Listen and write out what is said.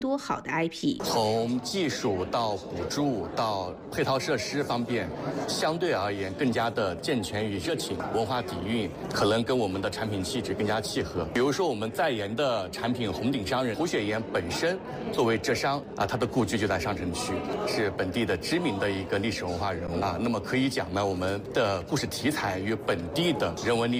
多好的 IP。 从技术到补助到配套设施方面，相对而言更加的健全与热情，文化底蕴可能跟我们的产品气质更加契合。比如说我们在研的产品红顶商人胡雪岩本身作为浙商啊，他的故居就在上城区，是本地的知名的一个历史文化人物啊。那么可以讲呢，我们的故事题材与本地的人文历